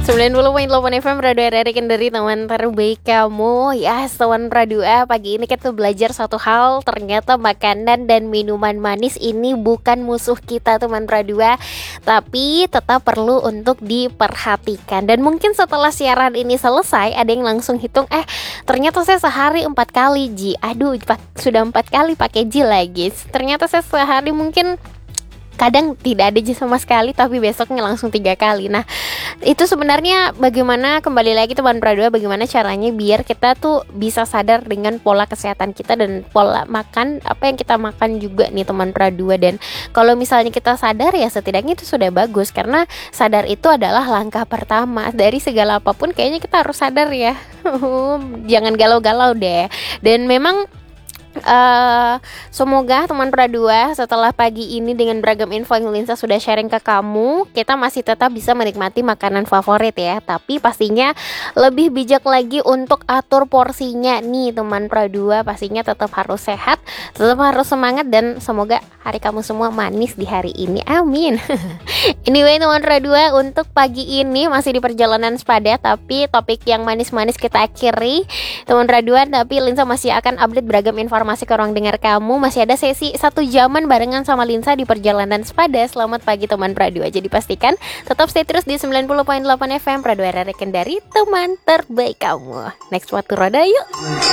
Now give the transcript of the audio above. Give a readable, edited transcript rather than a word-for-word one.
90.8 FM Radio RRI Kendari, teman terbaik kamu. Ya, teman Pradua, pagi ini kita belajar satu hal. Ternyata makanan dan minuman manis ini bukan musuh kita, teman Pradua, tapi tetap perlu untuk diperhatikan. Dan mungkin setelah siaran ini selesai, ada yang langsung hitung, ternyata saya sehari 4 kali Ji. Aduh, sudah 4 kali pakai Ji lagi. Ternyata saya sehari mungkin kadang tidak ada Ji sama sekali, tapi besoknya langsung 3 kali. Nah, itu sebenarnya bagaimana, kembali lagi teman Pradua, bagaimana caranya biar kita tuh bisa sadar dengan pola kesehatan kita dan pola makan, apa yang kita makan juga nih teman Pradua. Dan kalau misalnya kita sadar, ya setidaknya itu sudah bagus, karena sadar itu adalah langkah pertama dari segala apapun. Kayaknya kita harus sadar ya. Jangan galau-galau deh. Dan memang semoga teman Pradua setelah pagi ini dengan beragam info yang Linsa sudah sharing ke kamu, kita masih tetap bisa menikmati makanan favorit ya. Tapi pastinya lebih bijak lagi untuk atur porsinya nih teman Pradua. Pastinya tetap harus sehat, tetap harus semangat, dan semoga hari kamu semua manis di hari ini, amin. Anyway teman Pradua, untuk pagi ini masih di perjalanan sepada, tapi topik yang manis-manis kita akhiri teman Pradua. Tapi Linsa masih akan update beragam informasi ke ruang dengar kamu. Masih ada sesi 1 jaman barengan sama Linsa di perjalanan sepada. Selamat pagi teman Pradua. Jadi pastikan tetap stay terus di 90.8 FM Pradua RRI Kendari, teman terbaik kamu. Next waktu roda yuk.